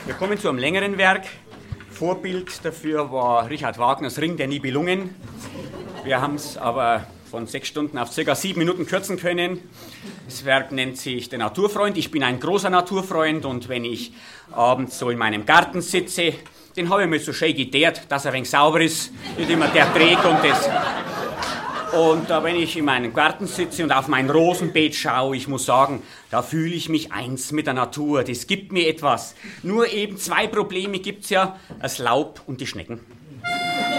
Wir kommen zu einem längeren Werk. Vorbild dafür war Richard Wagners Ring der Nibelungen. Wir haben es aber von 6 Stunden auf ca. 7 Minuten kürzen können. Das Werk nennt sich Der Naturfreund. Ich bin ein großer Naturfreund und wenn ich abends so in meinem Garten sitze, den habe ich mir so schön geteert, dass er ein wenig sauber ist, nicht immer der trägt und das. Und wenn ich in meinem Garten sitze und auf mein Rosenbeet schaue, ich muss sagen, da fühle ich mich eins mit der Natur. Das gibt mir etwas. Nur eben 2 Probleme gibt's ja, das Laub und die Schnecken.